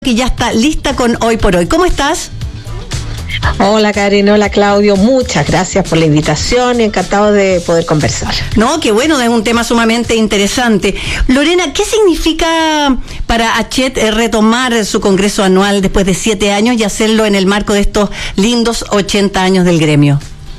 Que ya está lista con Hoy por Hoy. ¿Cómo estás? Hola Karen, hola Claudio, muchas gracias por la invitación, encantado de poder conversar. No, qué bueno, es un tema sumamente interesante. Lorena, ¿qué significa para Achet retomar su congreso anual después de 7 años y hacerlo en el marco de estos lindos 80 años del gremio?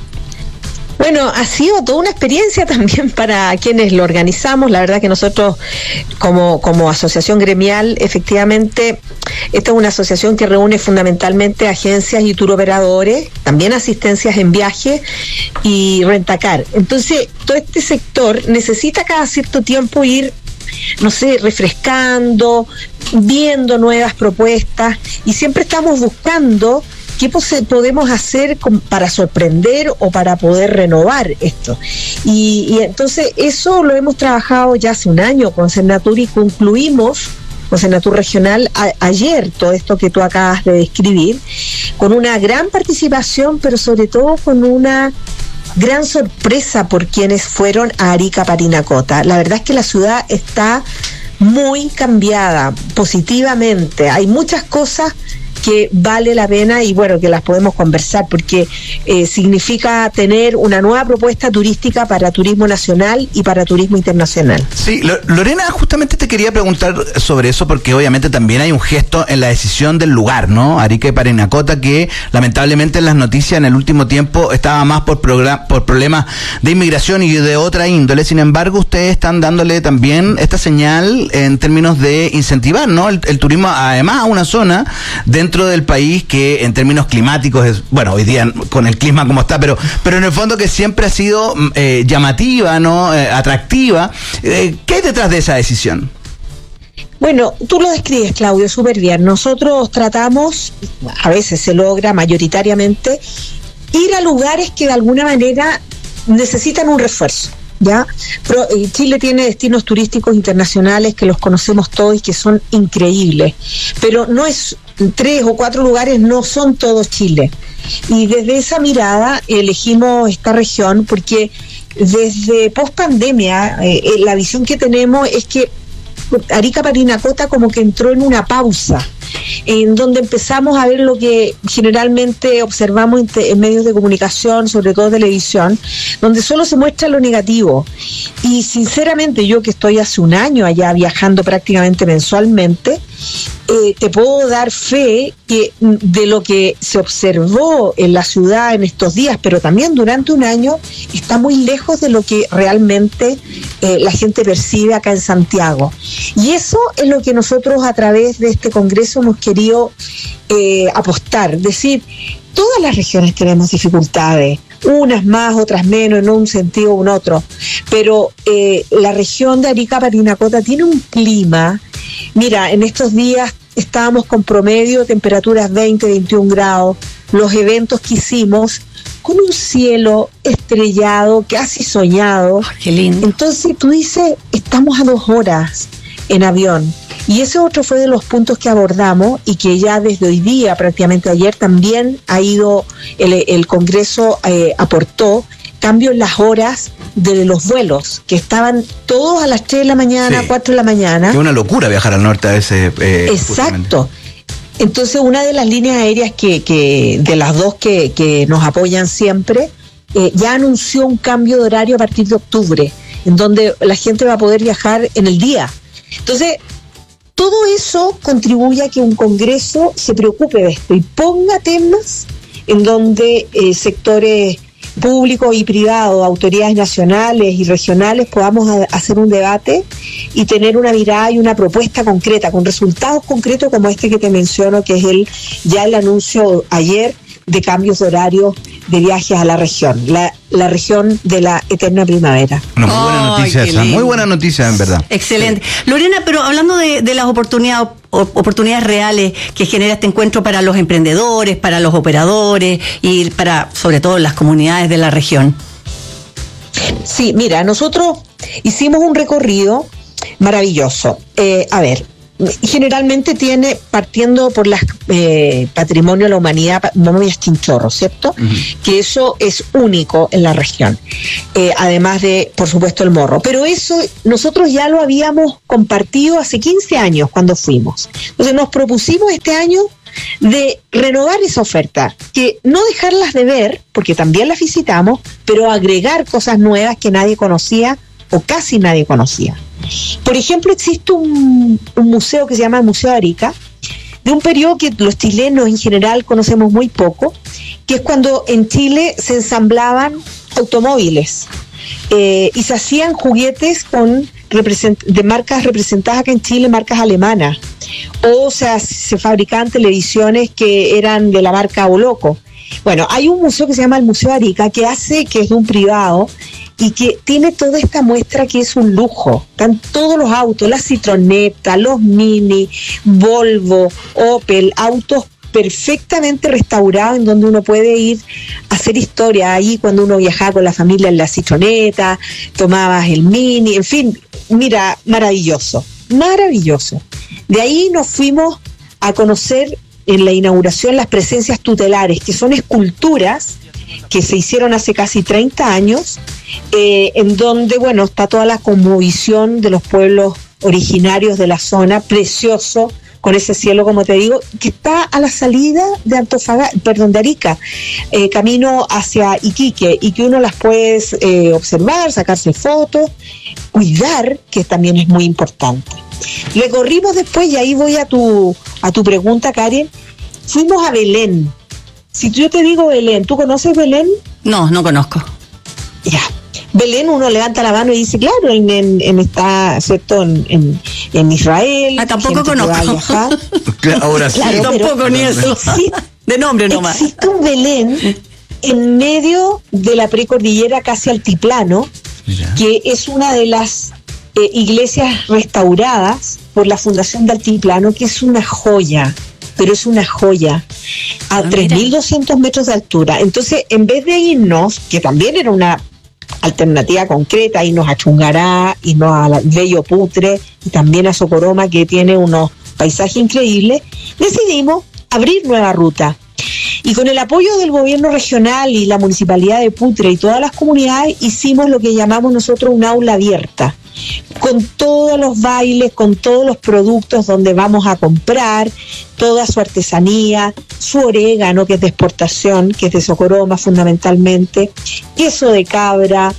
Bueno, ha sido toda una experiencia también para quienes lo organizamos. La verdad que nosotros como asociación gremial, efectivamente, esta es una asociación que reúne fundamentalmente agencias y turoperadores, también asistencias en viaje y rentacar. Entonces, todo este sector necesita cada cierto tiempo ir, no sé, refrescando, viendo nuevas propuestas, y siempre estamos buscando qué podemos hacer para sorprender o para poder renovar esto. Y entonces eso lo hemos trabajado ya hace un año con Senatur y concluimos con Senatur Regional ayer todo esto que tú acabas de describir, con una gran participación, pero sobre todo con una gran sorpresa por quienes fueron a Arica Parinacota. La verdad es que la ciudad está muy cambiada positivamente. Hay muchas cosas que vale la pena y bueno, que las podemos conversar porque significa tener una nueva propuesta turística para turismo nacional y para turismo internacional. Sí, Lorena, justamente te quería preguntar sobre eso porque obviamente también hay un gesto en la decisión del lugar, ¿no? Arica y Parinacota, que lamentablemente en las noticias en el último tiempo estaba más por problemas de inmigración y de otra índole. Sin embargo, ustedes están dándole también esta señal en términos de incentivar, ¿no? El turismo, además, a una zona dentro del país que en términos climáticos es, bueno, hoy día con el clima como está, pero en el fondo que siempre ha sido llamativa, ¿no? Atractiva. ¿Qué hay detrás de esa decisión? Bueno, tú lo describes, Claudio, súper bien. Nosotros tratamos, a veces se logra mayoritariamente, ir a lugares que de alguna manera necesitan un refuerzo. ¿Ya? Chile tiene destinos turísticos internacionales que los conocemos todos y que son increíbles, pero no es 3 o 4 lugares, no son todos Chile. Y desde esa mirada elegimos esta región porque desde post pandemia la visión que tenemos es que Arica Parinacota como que entró en una pausa, en donde empezamos a ver lo que generalmente observamos en medios de comunicación, sobre todo televisión, donde solo se muestra lo negativo. Y sinceramente yo que estoy hace un año allá viajando prácticamente mensualmente, te puedo dar fe que de lo que se observó en la ciudad en estos días, pero también durante un año, está muy lejos de lo que realmente la gente percibe acá en Santiago. Y eso es lo que nosotros a través de este congreso hemos querido apostar, decir, todas las regiones tenemos dificultades, unas más, otras menos, en un sentido o en otro, pero la región de Arica Parinacota tiene un clima. Mira, en estos días estábamos con promedio de temperaturas 20, 21 grados, los eventos que hicimos con un cielo estrellado, casi soñado. Oh, qué lindo. Entonces tú dices, estamos a 2 horas en avión. Y ese otro fue de los puntos que abordamos y que ya desde hoy día, prácticamente ayer, también ha ido, el Congreso aportó cambio en las horas de los vuelos, que estaban todos a las 3 de la mañana, sí, 4 de la mañana. Es una locura viajar al norte a veces. Exacto. Entonces, una de las líneas aéreas que de las dos que nos apoyan siempre, ya anunció un cambio de horario a partir de octubre, en donde la gente va a poder viajar en el día. Entonces, todo eso contribuye a que un congreso se preocupe de esto y ponga temas en donde sectores públicos y privados, autoridades nacionales y regionales podamos hacer un debate y tener una mirada y una propuesta concreta, con resultados concretos como este que te menciono, que es el anuncio ayer de cambios de horarios de viajes a la región, la región de la eterna primavera. Una muy buena noticia esa, muy buena noticia en verdad. Excelente. Sí. Lorena, pero hablando de las oportunidades reales que genera este encuentro para los emprendedores, para los operadores y para, sobre todo, las comunidades de la región. Sí, mira, nosotros hicimos un recorrido maravilloso. generalmente tiene, partiendo por las patrimonio de la humanidad, momias chinchorro, ¿cierto? Que eso es único en la región, además de, por supuesto, el morro. Pero eso nosotros ya lo habíamos compartido hace 15 años cuando fuimos. Entonces nos propusimos este año de renovar esa oferta, que no dejarlas de ver, porque también las visitamos, pero agregar cosas nuevas que nadie conocía o casi nadie conocía. Por ejemplo, existe un museo que se llama el Museo de Arica, de un periodo que los chilenos en general conocemos muy poco, que es cuando en Chile se ensamblaban automóviles y se hacían juguetes de marcas representadas acá en Chile, marcas alemanas, o sea, se fabricaban televisiones que eran de la marca Boloco. Bueno, hay un museo que se llama el Museo de Arica, que es de un privado, y que tiene toda esta muestra que es un lujo. Están todos los autos, las Citronetta, los Mini, Volvo, Opel, autos perfectamente restaurados en donde uno puede ir a hacer historia. Ahí cuando uno viajaba con la familia en la Citronetta, tomabas el Mini, en fin, mira, maravilloso, maravilloso. De ahí nos fuimos a conocer en la inauguración las presencias tutelares, que son esculturas que se hicieron hace casi 30 años, en donde, bueno, está toda la cosmovisión de los pueblos originarios de la zona, precioso, con ese cielo, como te digo, que está a la salida de de Arica, camino hacia Iquique, y que uno las puede observar, sacarse fotos, cuidar, que también es muy importante. Recorrimos después, y ahí voy a tu pregunta, Karen, fuimos a Belén. Si yo te digo Belén, ¿tú conoces Belén? No, no conozco. Ya. Belén, uno levanta la mano y dice, claro, está, ¿cierto?, en Israel. Tampoco conozco. Ahora sí. Claro, tampoco ni eso. De nombre nomás. Existe un Belén en medio de la precordillera, casi altiplano, que es una de las iglesias restauradas por la Fundación de Altiplano, que es una joya. Pero es una joya, a 3.200 metros de altura. Entonces, en vez de irnos, que también era una alternativa concreta, irnos a Chungará, irnos a Bello Putre y también a Socoroma, que tiene unos paisajes increíbles, decidimos abrir nueva ruta. Y con el apoyo del gobierno regional y la municipalidad de Putre y todas las comunidades, hicimos lo que llamamos nosotros un aula abierta, con todos los bailes, con todos los productos donde vamos a comprar, toda su artesanía, su orégano, que es de exportación, que es de Socoroma fundamentalmente, queso de cabra,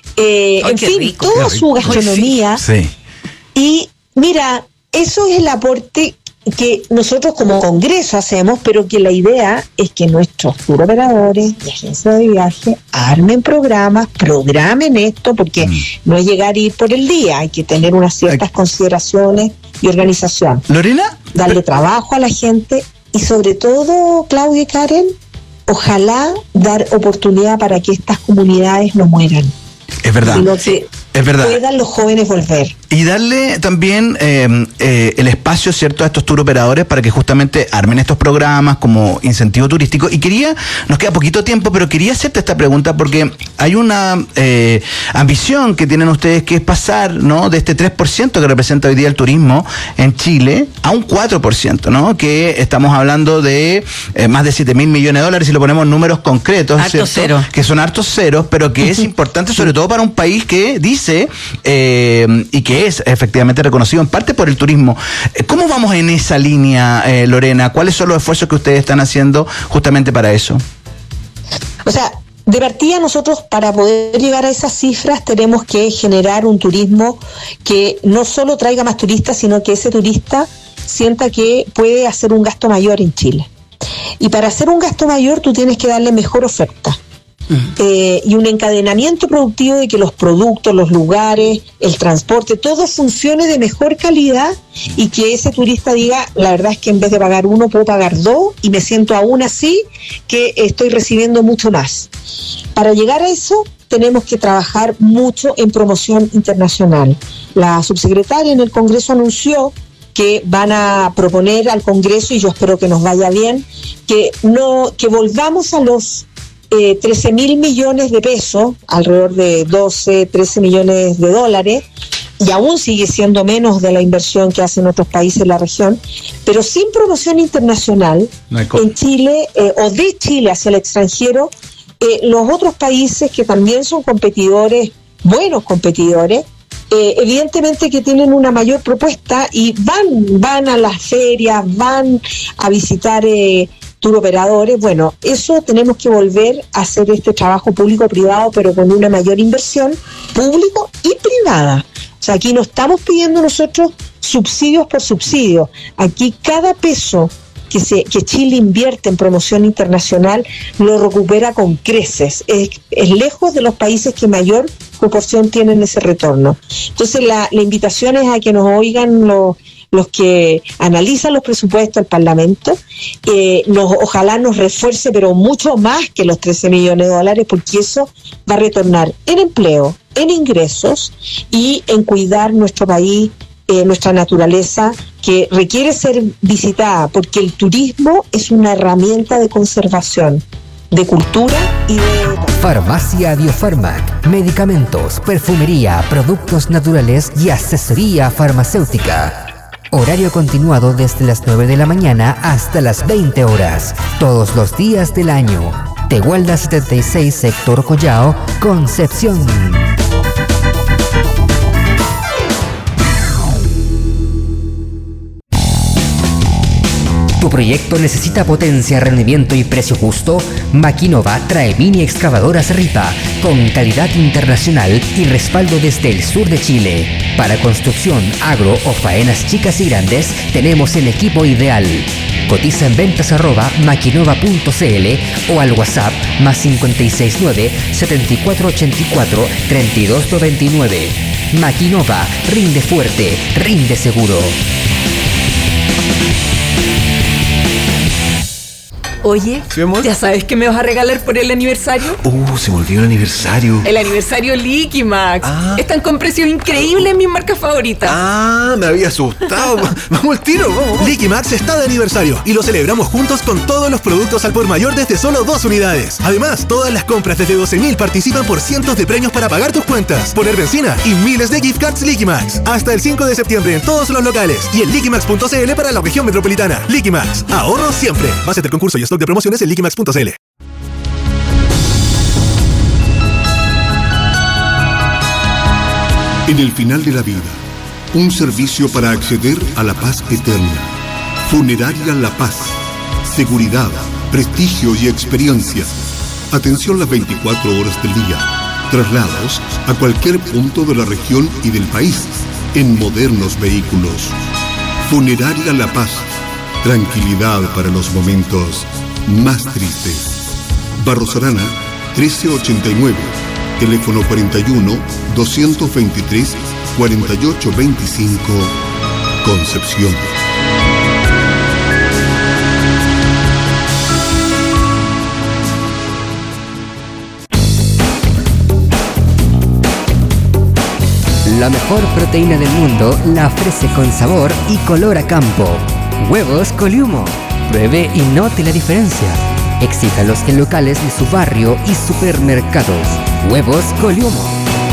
en fin, rico, toda su gastronomía. Sí. Y mira, eso es el aporte que nosotros como Congreso hacemos, pero que la idea es que nuestros tour operadores y agencias de viaje armen programas, programen esto, porque no es llegar y ir por el día, hay que tener unas ciertas consideraciones y organización. Lorena, darle trabajo a la gente y sobre todo, Claudia y Karen, ojalá dar oportunidad para que estas comunidades no mueran. Es verdad. Sino que es verdad. Puedan los jóvenes volver. Y darle también el espacio, ¿cierto?, a estos tour operadores para que justamente armen estos programas como incentivo turístico. Y nos queda poquito tiempo, pero quería hacerte esta pregunta porque hay una ambición que tienen ustedes, que es pasar, ¿no?, de este 3% que representa hoy día el turismo en Chile a un 4%, ¿no?, que estamos hablando de más de 7.000 millones de dólares, si lo ponemos en números concretos, hartos ceros, que son hartos ceros, pero que es importante sobre todo para un país que dice y que es efectivamente reconocido en parte por el turismo. ¿Cómo vamos en esa línea, Lorena? ¿Cuáles son los esfuerzos que ustedes están haciendo justamente para eso? O sea, de partida nosotros, para poder llegar a esas cifras, tenemos que generar un turismo que no solo traiga más turistas, sino que ese turista sienta que puede hacer un gasto mayor en Chile. Y para hacer un gasto mayor tú tienes que darle mejor oferta. Y un encadenamiento productivo de que los productos, los lugares, el transporte, todo funcione de mejor calidad y que ese turista diga, la verdad es que en vez de pagar uno puedo pagar dos y me siento aún así que estoy recibiendo mucho más. Para llegar a eso tenemos que trabajar mucho en promoción internacional. La subsecretaria en el Congreso anunció que van a proponer al Congreso, y yo espero que nos vaya bien, que volvamos a los 13.000 millones de pesos, alrededor de 12, 13 millones de dólares, y aún sigue siendo menos de la inversión que hacen otros países en la región, pero sin promoción internacional en Chile o de Chile hacia el extranjero, los otros países que también son competidores, buenos competidores, evidentemente que tienen una mayor propuesta y van a las ferias, van a visitar tour operadores. Bueno, eso tenemos que volver a hacer este trabajo público-privado, pero con una mayor inversión público y privada. O sea, aquí no estamos pidiendo nosotros subsidios por subsidio. Aquí cada peso que Chile invierte en promoción internacional lo recupera con creces. Es lejos de los países que mayor proporción tienen ese retorno. Entonces la invitación es a que nos oigan los que analizan los presupuestos del Parlamento, ojalá nos refuerce, pero mucho más que los 13 millones de dólares, porque eso va a retornar en empleo, en ingresos y en cuidar nuestro país, nuestra naturaleza, que requiere ser visitada, porque el turismo es una herramienta de conservación, de cultura y de... Farmacia Biofarmac, medicamentos, perfumería, productos naturales y asesoría farmacéutica. Horario continuado desde las 9 de la mañana hasta las 20 horas, todos los días del año. Tehuelda 76, sector Collao, Concepción. ¿Tu proyecto necesita potencia, rendimiento y precio justo? Maquinova trae mini excavadoras Ripa con calidad internacional y respaldo desde el sur de Chile. Para construcción, agro o faenas chicas y grandes, tenemos el equipo ideal. Cotiza en ventas@maquinova.cl o al WhatsApp +569 7484 3299. Maquinova, rinde fuerte, rinde seguro. Oye, ¿sí, amor? ¿Ya sabes qué me vas a regalar por el aniversario? Se me olvidó el aniversario. El aniversario Liquimax. Están con precios increíbles en mis marcas favoritas. Me había asustado. Vamos al tiro, vamos. Liquimax está de aniversario y lo celebramos juntos con todos los productos al por mayor desde solo 2 unidades. Además, todas las compras desde 12.000 participan por cientos de premios para pagar tus cuentas, poner benzina y miles de gift cards Liquimax. Hasta el 5 de septiembre en todos los locales y en liquimax.cl para la región metropolitana. Liquimax, ahorro siempre. Base del concurso y stock de promociones en liquimax.cl. En el final de la vida, un servicio para acceder a la paz eterna. Funeraria La Paz. Seguridad, prestigio y experiencia. Atención las 24 horas del día. Traslados a cualquier punto de la región y del país en modernos vehículos. Funeraria La Paz. Tranquilidad para los momentos más tristes. Barros Arana, 1389. Teléfono 41-223-4825. Concepción. La mejor proteína del mundo la ofrece con sabor y color a campo. Huevos Coliumo. Pruebe y note la diferencia. Exíjalos en locales de su barrio y supermercados. Huevos Coliumo.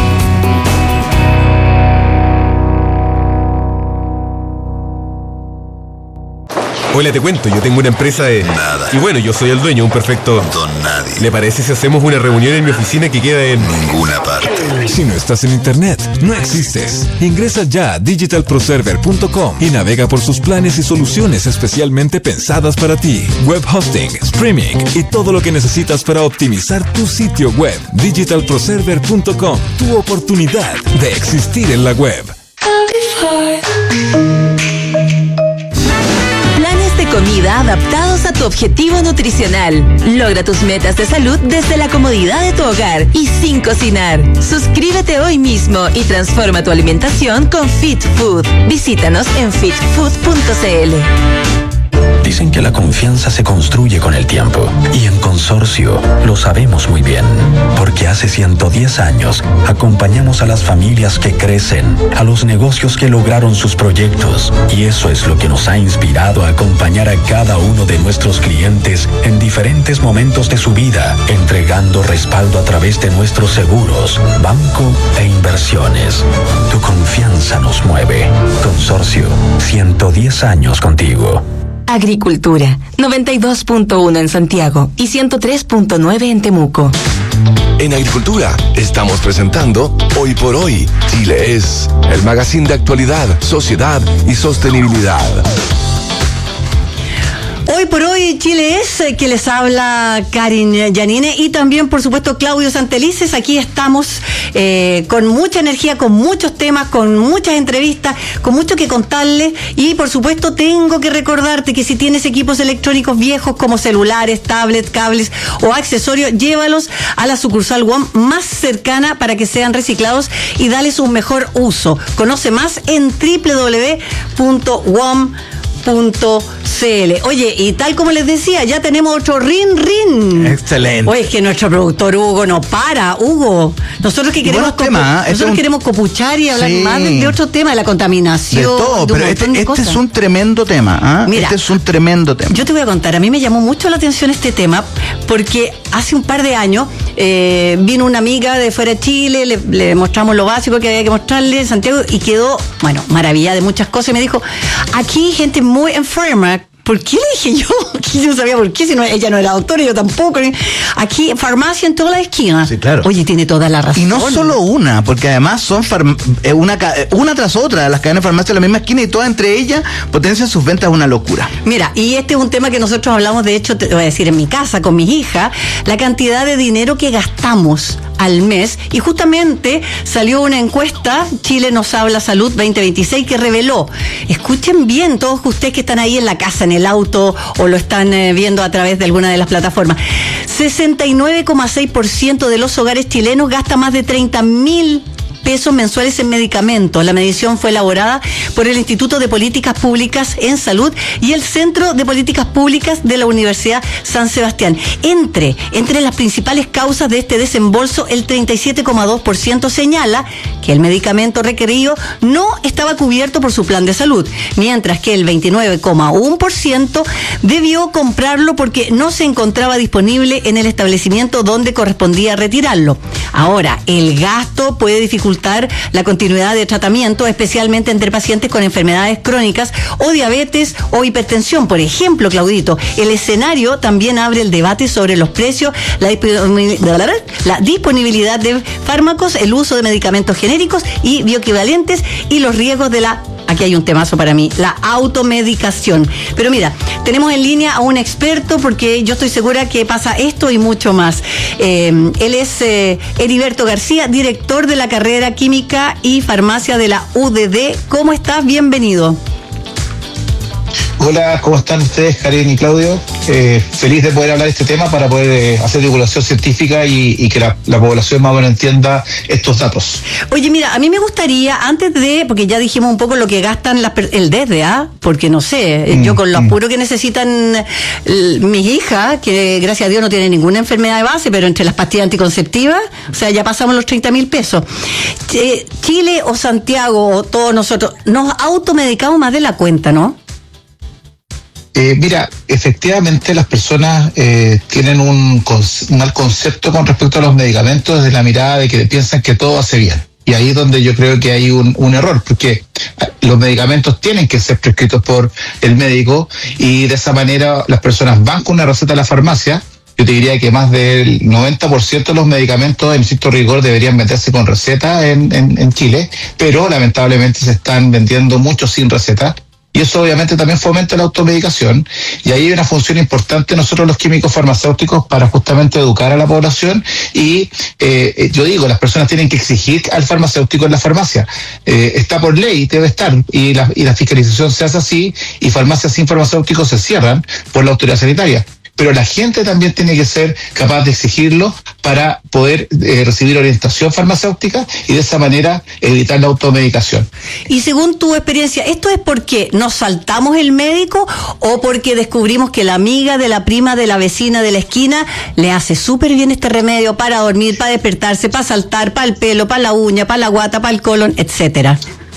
Hola, te cuento, yo tengo una empresa de... Nada. Y bueno, yo soy el dueño, un perfecto... Don Nadie. ¿Le parece si hacemos una reunión en mi oficina que queda en... Ninguna parte? Si no estás en internet, no existes. Ingresa ya a digitalproserver.com y navega por sus planes y soluciones especialmente pensadas para ti. Web hosting, streaming y todo lo que necesitas para optimizar tu sitio web. Digitalproserver.com, tu oportunidad de existir en la web. Comida adaptados a tu objetivo nutricional. Logra tus metas de salud desde la comodidad de tu hogar y sin cocinar. Suscríbete hoy mismo y transforma tu alimentación con Fit Food. Visítanos en fitfood.cl. Dicen que porque la confianza se construye con el tiempo. Y en Consorcio lo sabemos muy bien, porque hace 110 años acompañamos a las familias que crecen, a los negocios que lograron sus proyectos. Y eso es lo que nos ha inspirado a acompañar a cada uno de nuestros clientes en diferentes momentos de su vida, entregando respaldo a través de nuestros seguros, banco e inversiones. Tu confianza nos mueve. Consorcio, 110 años contigo. Agricultura, 92.1 en Santiago y 103.9 en Temuco. En Agricultura estamos presentando Hoy por Hoy. Chile es el magazine de actualidad, sociedad y sostenibilidad. Hoy por hoy Chile es, que les habla Karin Yanine y también por supuesto Claudio Santelices. Aquí estamos con mucha energía, con muchos temas, con muchas entrevistas, con mucho que contarles y por supuesto tengo que recordarte que si tienes equipos electrónicos viejos como celulares, tablets, cables o accesorios, llévalos a la sucursal WOM más cercana para que sean reciclados y dales un mejor uso. Conoce más en www.wom.cl. Oye, y tal como les decía, ya tenemos otro Rin. Excelente. Oye, es que nuestro productor Hugo no para, Hugo. Nosotros que queremos queremos copuchar y hablar más de otro tema, de la contaminación. De todo, pero este es un tremendo tema. Mira, este es un tremendo tema. Yo te voy a contar, a mí me llamó mucho la atención este tema porque hace un par de años vino una amiga de fuera de Chile, le mostramos lo básico que había que mostrarle en Santiago y quedó, maravillada de muchas cosas y me dijo, aquí gente muy enferma. ¿Por qué le dije yo? Que yo no sabía por qué, si no, ella no era doctora y yo tampoco. Aquí, farmacia en todas las esquinas. Sí, claro. Oye, tiene toda la razón. Y no solo una, porque además son una tras otra, las cadenas de farmacia en la misma esquina y todas entre ellas potencian sus ventas, una locura. Mira, y este es un tema que nosotros hablamos, de hecho, te voy a decir, en mi casa, con mis hijas, la cantidad de dinero que gastamos al mes, y justamente salió una encuesta, Chile nos habla Salud 2026, que reveló, escuchen bien todos ustedes que están ahí en la casa, en el auto, o lo están viendo a través de alguna de las plataformas, 69,6% de los hogares chilenos gasta más de 30.000 pesos mensuales en medicamentos. La medición fue elaborada por el Instituto de Políticas Públicas en Salud y el Centro de Políticas Públicas de la Universidad San Sebastián. Entre las principales causas de este desembolso, el 37,2% señala que el medicamento requerido no estaba cubierto por su plan de salud, mientras que el 29,1% debió comprarlo porque no se encontraba disponible en el establecimiento donde correspondía retirarlo. Ahora, el gasto puede dificultar la continuidad de tratamiento, especialmente entre pacientes con enfermedades crónicas o diabetes o hipertensión. Por ejemplo, Claudito, el escenario también abre el debate sobre los precios, la disponibilidad de fármacos, el uso de medicamentos genéricos y bioequivalentes y los riesgos de aquí hay un temazo para mí, la automedicación. Pero mira, tenemos en línea a un experto porque yo estoy segura que pasa esto y mucho más. Él es Heriberto García, director de la carrera Química y Farmacia de la UDD. ¿Cómo estás? Bienvenido. Hola, ¿cómo están ustedes, Karen y Claudio? Feliz de poder hablar de este tema para poder hacer divulgación científica y que la población más o menos entienda estos datos. Oye, mira, a mí me gustaría, porque ya dijimos un poco lo que gastan el desde, porque no sé, yo con lo apuro que necesitan mis hijas, que gracias a Dios no tienen ninguna enfermedad de base, pero entre las pastillas anticonceptivas, o sea, ya pasamos los 30.000 pesos. Chile o Santiago o todos nosotros, nos automedicamos más de la cuenta, ¿no? Mira, efectivamente las personas tienen un mal concepto con respecto a los medicamentos desde la mirada de que piensan que todo hace bien. Y ahí es donde yo creo que hay un error, porque los medicamentos tienen que ser prescritos por el médico y de esa manera las personas van con una receta a la farmacia. Yo te diría que más del 90% de los medicamentos en estricto rigor deberían meterse con receta en Chile, pero lamentablemente se están vendiendo muchos sin receta. Y eso obviamente también fomenta la automedicación, y ahí hay una función importante nosotros los químicos farmacéuticos para justamente educar a la población y yo digo, las personas tienen que exigir al farmacéutico en la farmacia, está por ley, debe estar, y la fiscalización se hace así, y farmacias sin farmacéuticos se cierran por la autoridad sanitaria. pero la gente también tiene que ser capaz de exigirlo para poder recibir orientación farmacéutica y de esa manera evitar la automedicación. Y según tu experiencia, ¿esto es porque nos saltamos el médico o porque descubrimos que la amiga de la prima de la vecina de la esquina le hace súper bien este remedio para dormir, para despertarse, para saltar, para el pelo, para la uña, para la guata, para el colon, etcétera?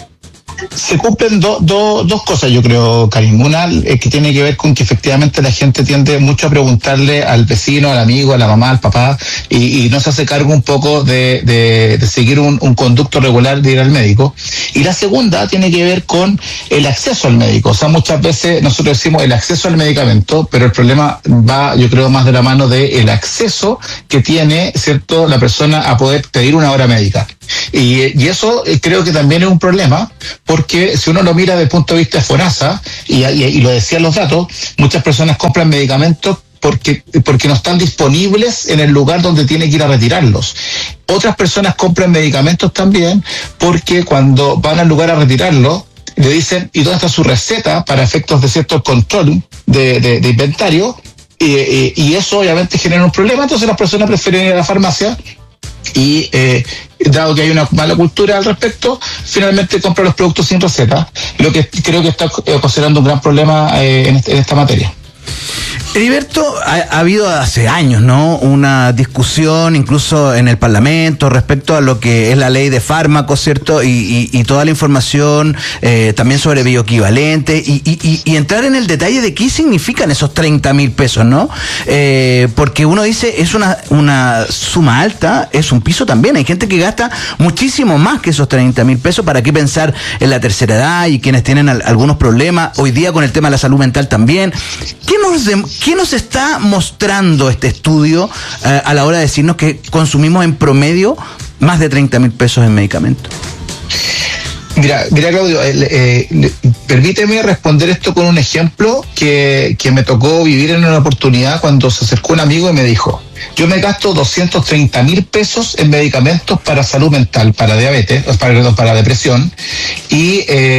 Se cumplen dos cosas, yo creo, Karim. Una que tiene que ver con que efectivamente la gente tiende mucho a preguntarle al vecino, al amigo, a la mamá, al papá, y no se hace cargo un poco de seguir un conducto regular de ir al médico. Y la segunda tiene que ver con el acceso al médico. O sea, muchas veces nosotros decimos el acceso al medicamento, pero el problema va, yo creo, más de la mano del acceso que tiene, ¿cierto?, la persona a poder pedir una hora médica. Y eso creo que también es un problema, porque si uno lo mira desde el punto de vista de FONASA, y lo decían los datos, muchas personas compran medicamentos porque no están disponibles en el lugar donde tiene que ir a retirarlos. Otras personas compran medicamentos también porque cuando van al lugar a retirarlos, le dicen, ¿y dónde está su receta para efectos de cierto control de inventario? Y eso obviamente genera un problema, entonces las personas prefieren ir a la farmacia y dado que hay una mala cultura al respecto, finalmente compra los productos sin receta, lo que creo que está ocasionando un gran problema en esta materia. Heriberto, ha habido hace años, ¿no?, una discusión incluso en el Parlamento respecto a lo que es la ley de fármacos, ¿cierto? Y toda la información también sobre bioequivalentes y entrar en el detalle de qué significan esos 30.000 pesos, ¿no? Porque uno dice, es una suma alta, es un piso también. Hay gente que gasta muchísimo más que esos 30.000 pesos. ¿Para qué pensar en la tercera edad y quienes tienen algunos problemas? Hoy día con el tema de la salud mental también. ¿Qué nos está mostrando este estudio a la hora de decirnos que consumimos en promedio más de 30.000 pesos en medicamentos? Mira, Claudio, permíteme responder esto con un ejemplo que me tocó vivir en una oportunidad cuando se acercó un amigo y me dijo, yo me gasto 230.000 pesos en medicamentos para salud mental, para diabetes, para depresión, y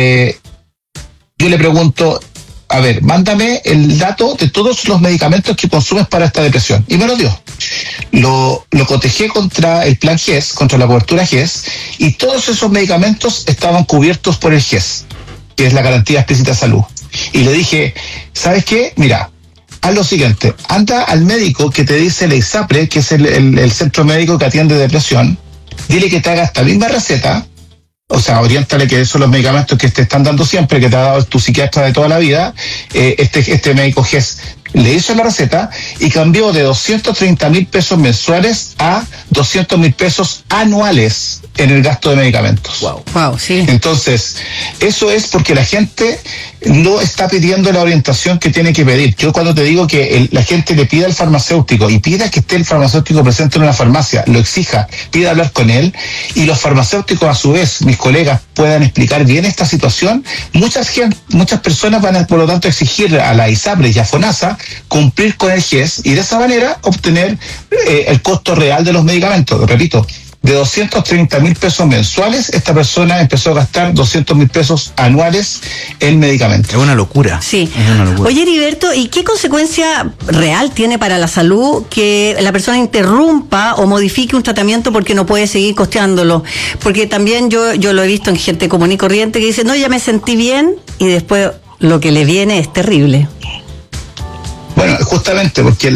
yo le pregunto, a ver, mándame el dato de todos los medicamentos que consumes para esta depresión. Y me lo dio. Lo cotejé contra el plan GES, contra la cobertura GES, y todos esos medicamentos estaban cubiertos por el GES, que es la garantía explícita de salud. Y le dije, ¿sabes qué? Mira, haz lo siguiente, anda al médico que te dice el ISAPRE, que es el centro médico que atiende depresión, dile que te haga esta misma receta. O sea, oriéntale que esos son los medicamentos que te están dando siempre, que te ha dado tu psiquiatra de toda la vida. Este médico GES le hizo la receta y cambió de 230.000 pesos mensuales a 200.000 pesos anuales en el gasto de medicamentos. Wow, sí. Entonces, eso es porque la gente no está pidiendo la orientación que tiene que pedir. Yo cuando te digo que la gente le pida al farmacéutico y pida que esté el farmacéutico presente en una farmacia, lo exija, pida hablar con él, y los farmacéuticos a su vez, mis colegas, puedan explicar bien esta situación, muchas personas van a, por lo tanto, exigir a la ISAPRE y a FONASA cumplir con el GES y de esa manera obtener el costo real de los medicamentos. Repito, de 230.000 pesos mensuales, esta persona empezó a gastar 200.000 pesos anuales en medicamentos. Es una locura. Sí. Es una locura. Oye, Heriberto, ¿y qué consecuencia real tiene para la salud que la persona interrumpa o modifique un tratamiento porque no puede seguir costeándolo? Porque también yo lo he visto en gente común y corriente que dice, no, ya me sentí bien, y después lo que le viene es terrible. Bueno, justamente porque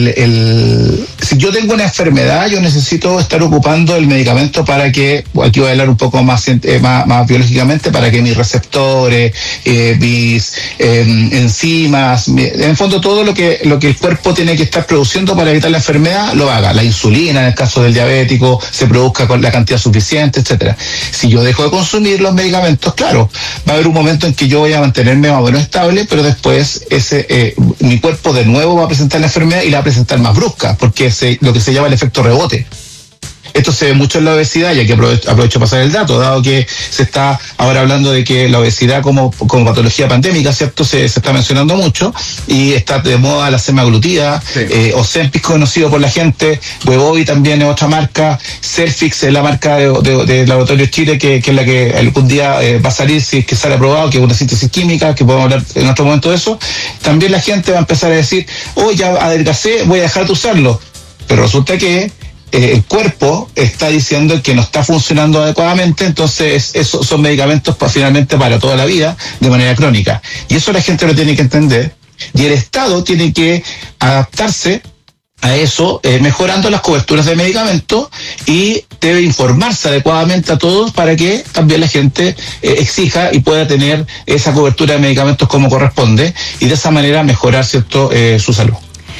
si yo tengo una enfermedad, yo necesito estar ocupando el medicamento para que, aquí voy a hablar un poco más biológicamente, para que mis receptores, mis enzimas, en el fondo todo lo que el cuerpo tiene que estar produciendo para evitar la enfermedad, lo haga. La insulina, en el caso del diabético, se produzca con la cantidad suficiente, etcétera. Si yo dejo de consumir los medicamentos, claro, va a haber un momento en que yo voy a mantenerme más o menos estable, pero después mi cuerpo de nuevo va a presentar la enfermedad y la va a presentar más brusca, porque es lo que se llama el efecto rebote. Esto se ve mucho en la obesidad, y aquí aprovecho para pasar el dato, dado que se está ahora hablando de que la obesidad como patología pandémica, ¿cierto? Se está mencionando mucho, y está de moda la semaglutida, Ozempic conocido por la gente, Wegovy también es otra marca, Cerfix es la marca de Laboratorio Chile, que es la que algún día va a salir, si es que sale aprobado, que es una síntesis química, que podemos hablar en otro momento de eso. También la gente va a empezar a decir, ya adelgacé, voy a dejar de usarlo. Pero resulta que el cuerpo está diciendo que no está funcionando adecuadamente, entonces esos son medicamentos finalmente para toda la vida, de manera crónica. Y eso la gente lo tiene que entender, y el Estado tiene que adaptarse a eso, mejorando las coberturas de medicamentos, y debe informarse adecuadamente a todos para que también la gente exija y pueda tener esa cobertura de medicamentos como corresponde, y de esa manera mejorar, ¿cierto?, su salud.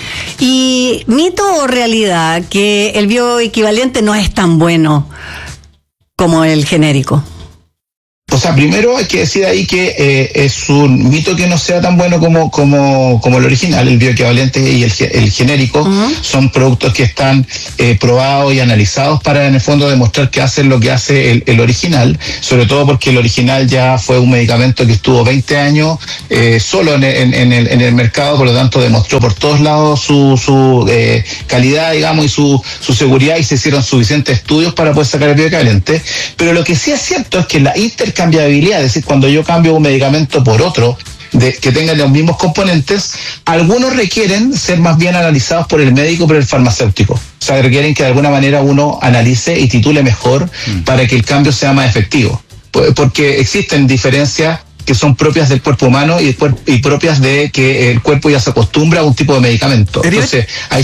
¿Y mito o realidad que el bioequivalente no es tan bueno como el genérico? O sea, primero hay que decir ahí que es un mito que no sea tan bueno como el original. El bioequivalente y el genérico son productos que están probados y analizados para, en el fondo, demostrar que hacen lo que hace el original, sobre todo porque el original ya fue un medicamento que estuvo 20 años solo en el mercado, por lo tanto demostró por todos lados su calidad, digamos, y su seguridad, y se hicieron suficientes estudios para poder sacar el bioequivalente. Pero lo que sí es cierto es que la intercambiabilidad, es decir, cuando yo cambio un medicamento por otro que tengan los mismos componentes, algunos requieren ser más bien analizados por el médico, por el farmacéutico. O sea, requieren que de alguna manera uno analice y titule mejor para que el cambio sea más efectivo. Porque existen diferencias que son propias del cuerpo humano y propias de que el cuerpo ya se acostumbra a un tipo de medicamento. Entonces, hay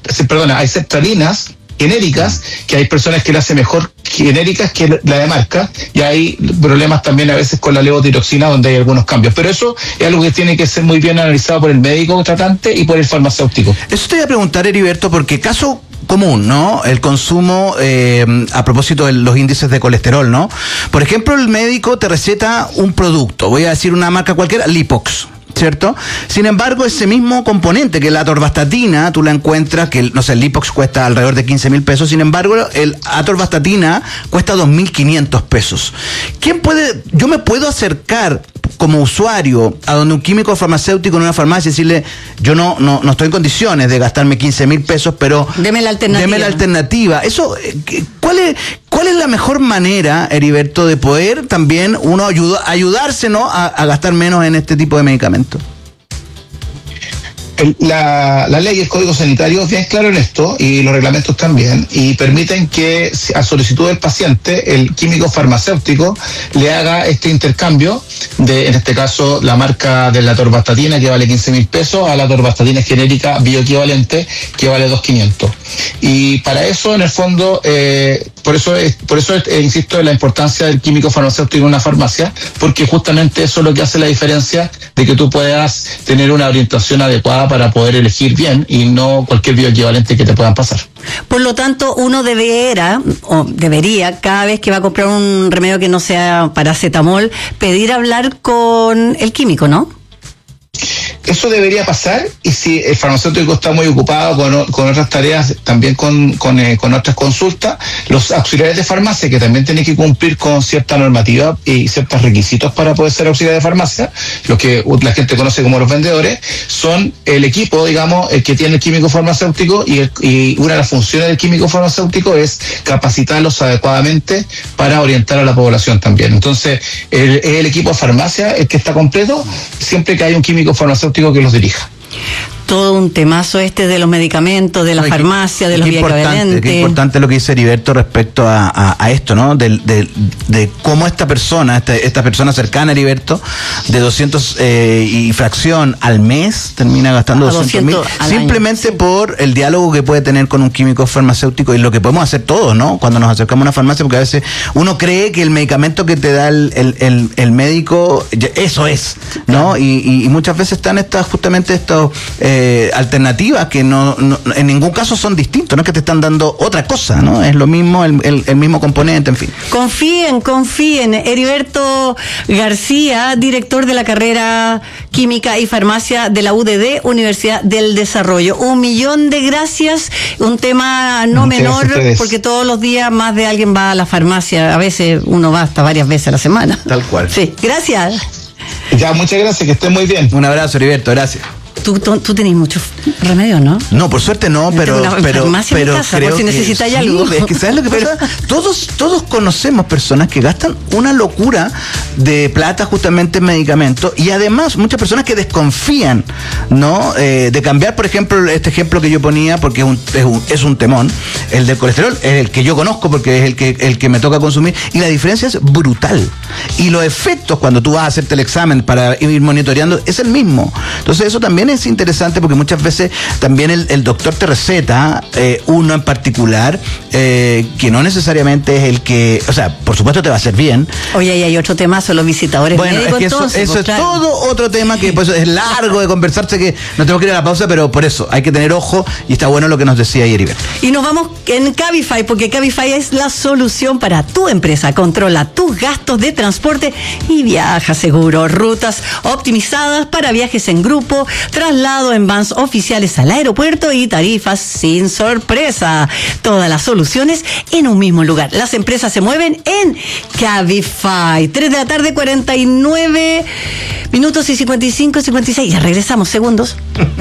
sertralinas genéricas, que hay personas que le hacen mejor genéricas que la de marca, y hay problemas también a veces con la levotiroxina, donde hay algunos cambios, pero eso es algo que tiene que ser muy bien analizado por el médico tratante y por el farmacéutico. Eso te voy a preguntar, Heriberto, porque caso común, ¿no? El consumo, a propósito de los índices de colesterol, ¿no? Por ejemplo, el médico te receta un producto, voy a decir una marca cualquiera, Lipox, ¿cierto? Sin embargo, ese mismo componente, que la atorvastatina, tú la encuentras, que no sé, el Lipox cuesta alrededor de 15,000 pesos, sin embargo, el atorvastatina cuesta 2,500 pesos. Yo me puedo acercar como usuario a donde un químico farmacéutico en una farmacia y decirle, yo no estoy en condiciones de gastarme 15,000 pesos, pero deme la alternativa. Eso, ¿cuál es la mejor manera, Heriberto, de poder también uno ayudarse, ¿no?, a gastar menos en este tipo de medicamentos? La ley y el Código Sanitario es bien claro en esto, y los reglamentos también, y permiten que, a solicitud del paciente, el químico farmacéutico le haga este intercambio de, en este caso, la marca de la atorvastatina, que vale 15,000 pesos, a la atorvastatina genérica bioequivalente, que vale 2,500. Y para eso, en el fondo, por eso insisto en la importancia del químico farmacéutico en una farmacia, porque justamente eso es lo que hace la diferencia de que tú puedas tener una orientación adecuada para poder elegir bien, y no cualquier bioequivalente que te puedan pasar. Por lo tanto, uno debería, cada vez que va a comprar un remedio que no sea paracetamol, pedir hablar con el químico, ¿no? Eso debería pasar, y si el farmacéutico está muy ocupado con otras tareas, también con otras consultas, los auxiliares de farmacia, que también tienen que cumplir con cierta normativa y ciertos requisitos para poder ser auxiliar de farmacia, lo que la gente conoce como los vendedores, son el equipo, digamos, el que tiene el químico farmacéutico, y una de las funciones del químico farmacéutico es capacitarlos adecuadamente para orientar a la población también. Entonces, es el equipo de farmacia el que está completo, siempre que hay un químico farmacéutico que los dirija. Todo un temazo de los medicamentos, de la farmacia, de los bioequivalentes. Qué importante lo que dice Heriberto respecto a esto, ¿no? De cómo esta persona cercana a Heriberto, de 200 y fracción al mes, termina gastando 200,000 simplemente por el diálogo que puede tener con un químico farmacéutico, y lo que podemos hacer todos, ¿no? Cuando nos acercamos a una farmacia, porque a veces uno cree que el medicamento que te da el médico, eso es, ¿no? Y muchas veces están justamente estos alternativas que no en ningún caso son distintos, no es que te están dando otra cosa, ¿no? Es lo mismo, el mismo componente, en fin. Confíen. Heriberto García, director de la carrera Química y Farmacia de la UDD, Universidad del Desarrollo. 1.000.000 de gracias, un tema no menor, porque todos los días más de alguien va a la farmacia, a veces uno va hasta varias veces a la semana. Tal cual. Sí, gracias. Ya, muchas gracias, que estén muy bien. Un abrazo, Heriberto, gracias. Tú tenés muchos remedios, ¿no? No, por suerte no, pero casa, creo por si necesitáis algo. Es que ¿sabes lo que pasa? Todos conocemos personas que gastan una locura de plata justamente en medicamentos, y además muchas personas que desconfían, ¿no? De cambiar, por ejemplo, este ejemplo que yo ponía, porque es un temón, el del colesterol, es el que yo conozco porque es el que me toca consumir, y la diferencia es brutal. Y los efectos cuando tú vas a hacerte el examen para ir monitoreando es el mismo. Entonces eso también es interesante, porque muchas veces también el doctor te receta uno en particular que no necesariamente es el que, o sea, por supuesto te va a hacer bien. Oye, y hay otro tema, son los visitadores médicos. Es que eso es claro. Todo otro tema que pues, es largo de conversarse, que no tenemos que ir a la pausa, pero por eso hay que tener ojo, y está bueno lo que nos decía ayer Heriberto. Y nos vamos en Cabify, porque Cabify es la solución para tu empresa. Controla tus gastos de transporte y viaja seguro. Rutas optimizadas para viajes en grupo, traslado en vans oficiales al aeropuerto y tarifas sin sorpresa. Todas las soluciones en un mismo lugar. Las empresas se mueven en Cabify. 3:49 y 56. Ya regresamos, segundos.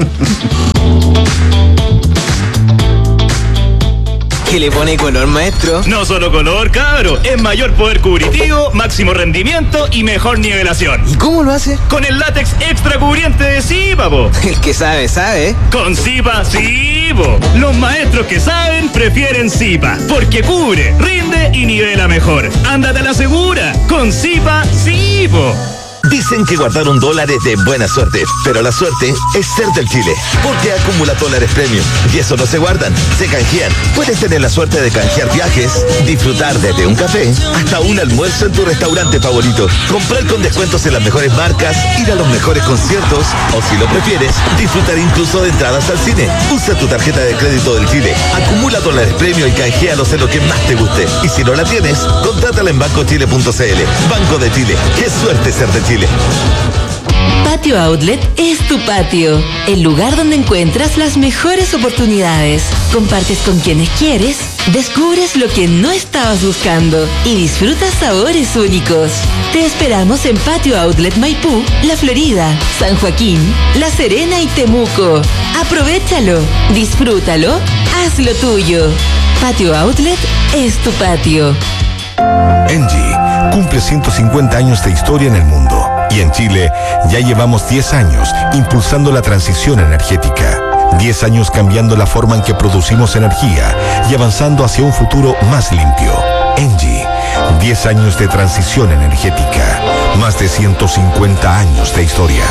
¿Qué le pone color, maestro? No solo color, cabro. Es mayor poder cubritivo, máximo rendimiento y mejor nivelación. ¿Y cómo lo hace? Con el látex extra cubriente de Zipa, po. El que sabe, sabe. Con Zipa, sí, po. Los maestros que saben prefieren Zipa, porque cubre, rinde y nivela mejor. Ándate a la segura. Con Zipa, sí, po. Dicen que guardaron dólares de buena suerte, pero la suerte es ser del Chile, porque acumula dólares premium, y eso no se guardan, se canjean. Puedes tener la suerte de canjear viajes, disfrutar desde un café hasta un almuerzo en tu restaurante favorito, comprar con descuentos en las mejores marcas, ir a los mejores conciertos, o si lo prefieres, disfrutar incluso de entradas al cine. Usa tu tarjeta de crédito del Chile, acumula dólares premium y canjealos en lo que más te guste. Y si no la tienes, contrátala en bancochile.cl. Banco de Chile, qué suerte ser de Chile. Patio Outlet es tu patio, el lugar donde encuentras las mejores oportunidades. Compartes con quienes quieres, descubres lo que no estabas buscando y disfrutas sabores únicos. Te esperamos en Patio Outlet Maipú, La Florida, San Joaquín, La Serena y Temuco. Aprovéchalo, disfrútalo, hazlo tuyo. Patio Outlet es tu patio. Engie cumple 150 años de historia en el mundo, y en Chile ya llevamos 10 años impulsando la transición energética. 10 años cambiando la forma en que producimos energía y avanzando hacia un futuro más limpio. Engie, 10 años de transición energética, más de 150 años de historia.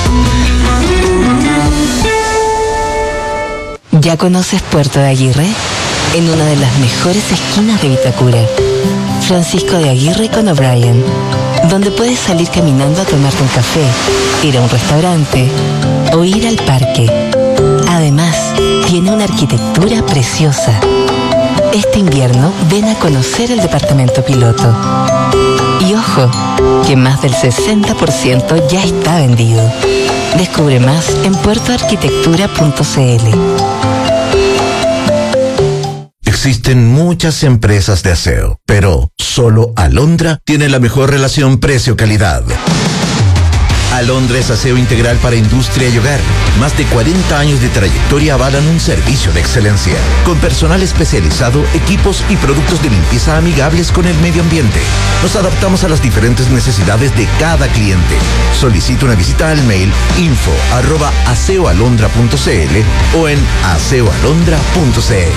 ¿Ya conoces Puerto de Aguirre? En una de las mejores esquinas de Vitacura, Francisco de Aguirre con O'Brien, donde puedes salir caminando a tomarte un café, ir a un restaurante o ir al parque. Además, tiene una arquitectura preciosa. Este invierno ven a conocer el departamento piloto. Y ojo, que más del 60% ya está vendido. Descubre más en puertoarquitectura.cl. Existen muchas empresas de aseo, pero solo Alondra tiene la mejor relación precio-calidad. Alondra es aseo integral para industria y hogar. Más de 40 años de trayectoria avalan un servicio de excelencia, con personal especializado, equipos y productos de limpieza amigables con el medio ambiente. Nos adaptamos a las diferentes necesidades de cada cliente. Solicita una visita al mail info@aseoalondra.cl o en aseoalondra.cl.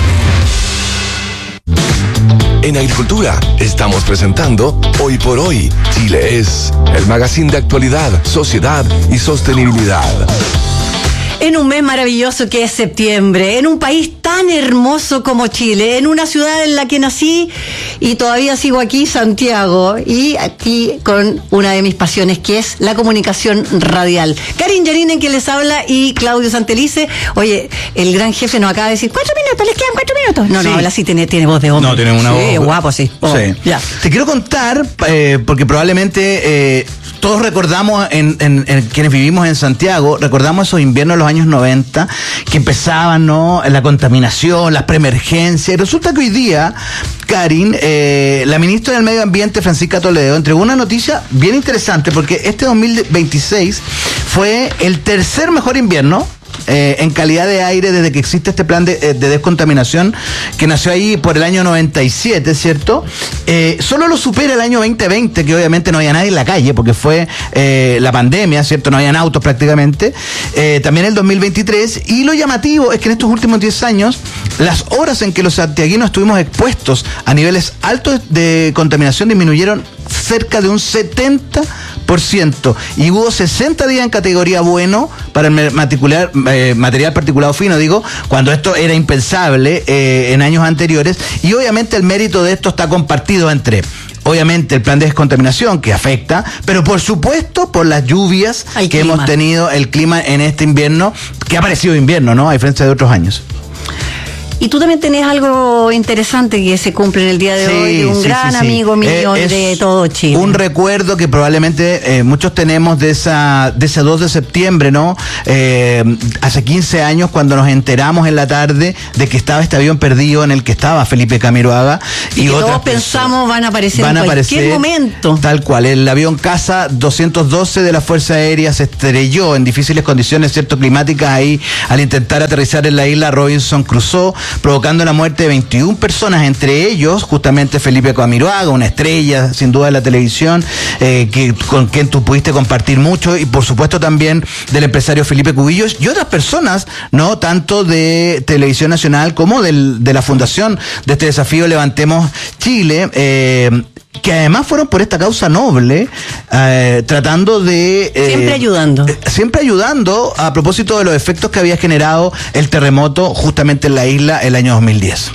En Agricultura estamos presentando Hoy por Hoy, Chile es, el magazine de actualidad, sociedad y sostenibilidad. En un mes maravilloso que es septiembre, en un país tan hermoso como Chile, en una ciudad en la que nací y todavía sigo aquí, Santiago, y aquí con una de mis pasiones que es la comunicación radial. Karin Yarinen, quien les habla, y Claudio Santelice. Oye, el gran jefe nos acaba de decir 4 minutos, les quedan 4 minutos. No, sí. No, habla así, tiene voz de hombre. No, tiene una voz. Sí, guapo, sí. Oh, sí. Ya. Te quiero contar, porque probablemente todos recordamos, en quienes vivimos en Santiago, recordamos esos inviernos de los años 90 que empezaban, ¿no? La contaminación, las preemergencias. Y resulta que hoy día, Karin, la ministra del Medio Ambiente, Francisca Toledo, entregó una noticia bien interesante porque este 2026 fue el tercer mejor invierno en calidad de aire desde que existe este plan de descontaminación que nació ahí por el año 97, ¿cierto? Solo lo supera el año 2020, que obviamente no había nadie en la calle porque fue la pandemia, ¿cierto? No habían autos prácticamente. También el 2023, y lo llamativo es que en estos últimos 10 años las horas en que los santiaguinos estuvimos expuestos a niveles altos de contaminación disminuyeron cerca de un 70%, y hubo 60 días en categoría bueno para el material particulado fino, digo, cuando esto era impensable en años anteriores, y obviamente el mérito de esto está compartido entre, obviamente, el plan de descontaminación que afecta, pero por supuesto por las lluvias que hemos tenido, el clima en este invierno, que ha parecido invierno, ¿no? A diferencia de otros años. Y tú también tenés algo interesante que se cumple en el día de hoy, de un gran amigo mío de todo Chile. Un recuerdo que probablemente muchos tenemos de ese 2 de septiembre, ¿no? Hace 15 años, cuando nos enteramos en la tarde de que estaba este avión perdido en el que estaba Felipe Camiroaga. Y todos pensamos van a aparecer en cualquier momento. Tal cual. El avión Casa 212 de la Fuerza Aérea se estrelló en difíciles condiciones, ¿cierto?, climáticas ahí al intentar aterrizar en la isla Robinson Crusoe, provocando la muerte de 21 personas, entre ellos justamente Felipe Camiroaga, una estrella sin duda de la televisión, con quien tú pudiste compartir mucho, y por supuesto también del empresario Felipe Cubillos y otras personas, no tanto de Televisión Nacional como de la fundación de este desafío Levantemos Chile, que además fueron por esta causa noble, tratando de... Siempre ayudando a propósito de los efectos que había generado el terremoto justamente en la isla el año 2010.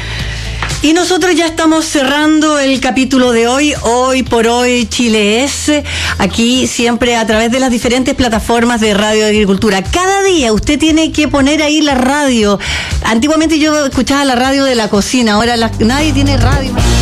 Y nosotros ya estamos cerrando el capítulo de hoy. Hoy por hoy Chile es, aquí siempre a través de las diferentes plataformas de Radio de Agricultura. Cada día usted tiene que poner ahí la radio. Antiguamente yo escuchaba la radio de la cocina, ahora nadie tiene radio.